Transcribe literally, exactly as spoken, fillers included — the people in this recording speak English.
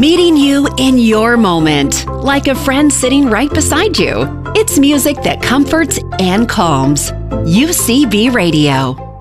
meeting you in your moment, like a friend sitting right beside you. It's music that comforts and calms. U C B Radio.